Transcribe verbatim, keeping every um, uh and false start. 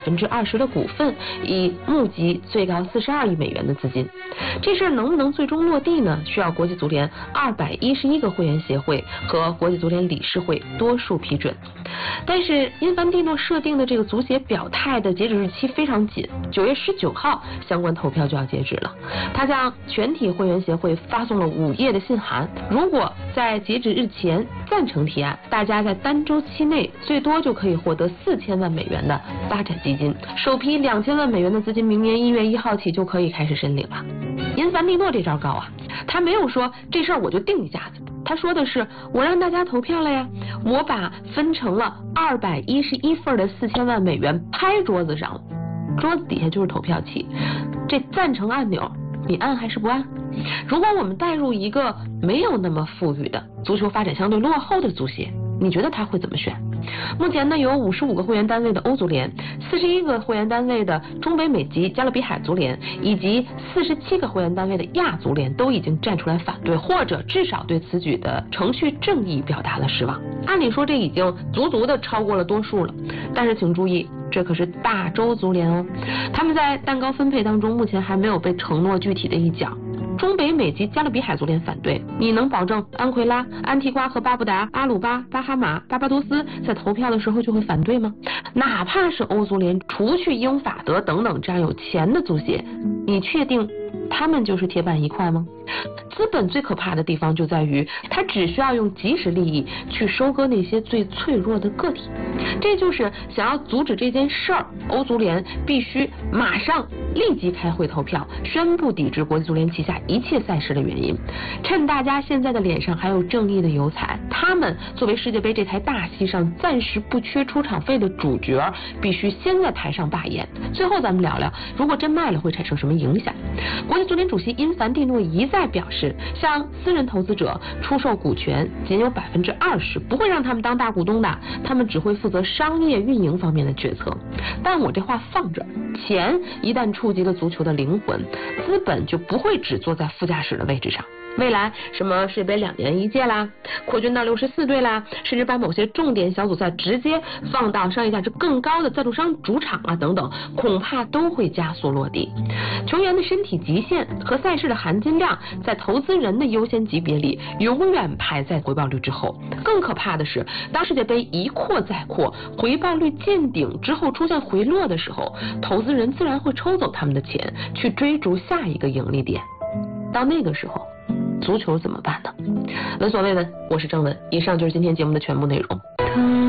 百分之二十的股份，以募集最高四十二亿美元的资金。这事儿能不能最终落地呢？需要国际足联二百一十一个会员协会和国际足联理事会多数批准。但是因凡蒂诺设定的这个足协表态的截止日期非常紧，九月十九号相关投票就要截止了。他向全体会员协会发送了五页的信函，如果在截止日前赞成提案，大家在单周期内最多就可以获得四千万美元的发展基金，首批两千万美元的资金明年一月一号起就可以开始申领了。因凡蒂诺这招高啊，他没有说这事儿我就定一下子，他说的是我让大家投票了呀，我把分成了二百一十一份的四千万美元拍桌子上了，桌子底下就是投票器，这赞成按钮你按还是不按？如果我们带入一个没有那么富裕的足球发展相对落后的足协，你觉得他会怎么选？目前呢，有五十五个会员单位的欧足联，四十一个会员单位的中北美及加勒比海足联，以及四十七个会员单位的亚足联都已经站出来反对，或者至少对此举的程序正义表达了失望。按理说这已经足足的超过了多数了，但是请注意，这可是大洲足联哦，他们在蛋糕分配当中目前还没有被承诺具体的一角。中北美及加勒比海足联反对，你能保证安奎拉、安提瓜和巴布达、阿鲁巴、巴哈马、巴巴多斯在投票的时候就会反对吗？哪怕是欧足联，除去英法德等等这样有钱的足协，你确定他们就是铁板一块吗？资本最可怕的地方就在于，它只需要用即时利益去收割那些最脆弱的个体。这就是想要阻止这件事儿，欧足联必须马上立即开会投票，宣布抵制国际足联旗下一切赛事的原因。趁大家现在的脸上还有正义的油彩，他们作为世界杯这台大戏上暂时不缺出场费的主角，必须先在台上罢演。最后咱们聊聊，如果真卖了会产生什么影响？国际足联主席因凡蒂诺一再表示，向私人投资者出售股权仅有百分之二十，不会让他们当大股东的，他们只会负责商业运营方面的决策。但我这话放这儿，钱一旦触及了足球的灵魂，资本就不会只坐在副驾驶的位置上。未来什么世界杯两年一届啦，扩军到六十四队啦，甚至把某些重点小组赛直接放到商业价值更高的赞助商主场啊等等，恐怕都会加速落地。球员的身体极限和赛事的含金量在投资人的优先级别里永远排在回报率之后。更可怕的是，当世界杯一扩再扩，回报率见顶之后出现回落的时候，投资人自然会抽走他们的钱，去追逐下一个盈利点。到那个时候，足球怎么办呢？闻所未闻，我是郑文，以上就是今天节目的全部内容。